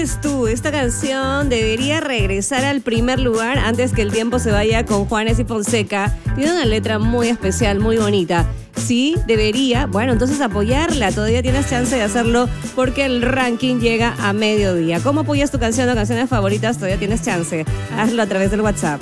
Esta canción debería regresar al primer lugar antes que el tiempo se vaya con Juanes y Fonseca. Tiene una letra muy especial, muy bonita. Sí, debería. Bueno, entonces apoyarla. Todavía tienes chance de hacerlo porque el ranking llega a mediodía. ¿Cómo apoyas tu canción o canciones favoritas? Todavía tienes chance. Hazlo a través del WhatsApp.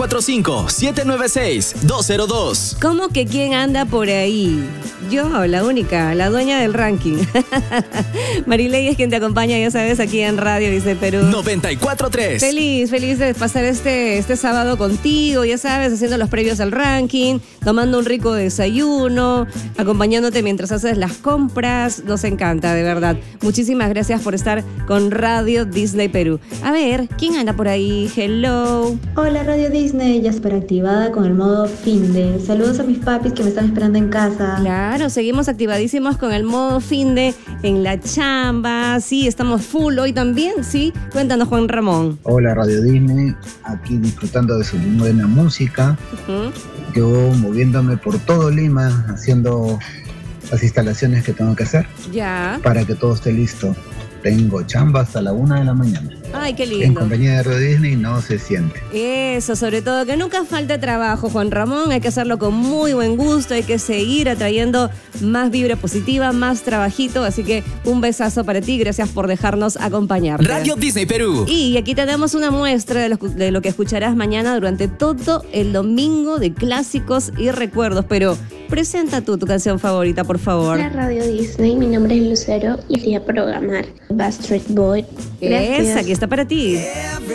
945-796-202. ¿Cómo que quién anda por ahí? Yo, la única, la dueña del ranking. Marilei es quien te acompaña, ya sabes, aquí en Radio Disney Perú. 94.3. Feliz de pasar este sábado contigo, ya sabes, haciendo los previos al ranking, tomando un rico desayuno, acompañándote mientras haces las compras. Nos encanta, de verdad. Muchísimas gracias por estar con Radio Disney Perú. A ver, ¿quién anda por ahí? Hello. Hola Radio Disney, ya súper activada con el modo finde. Saludos a mis papis que me están esperando en casa. Claro, seguimos activadísimos con el modo finde en la chamba. Sí, estamos full hoy también, ¿sí? Cuéntanos, Juan Ramón. Hola Radio Disney, aquí disfrutando de su buena música. Yo moviéndome por todo Lima, haciendo las instalaciones que tengo que hacer. Ya. Para que todo esté listo. Tengo chamba hasta la 1 de la mañana. Ay, qué lindo. En compañía de Radio Disney no se siente. Eso, sobre todo, que nunca falte trabajo, Juan Ramón. Hay que hacerlo con muy buen gusto. Hay que seguir atrayendo más vibra positiva, más trabajito. Así que un besazo para ti. Gracias por dejarnos acompañarte. Radio Disney Perú. Y aquí te damos una muestra de lo que escucharás mañana durante todo el domingo de clásicos y recuerdos. Pero presenta tú tu canción favorita, por favor. Hola Radio Disney, mi nombre es Lucero y quería programar Backstreet Boys. Gracias. Aquí está para ti.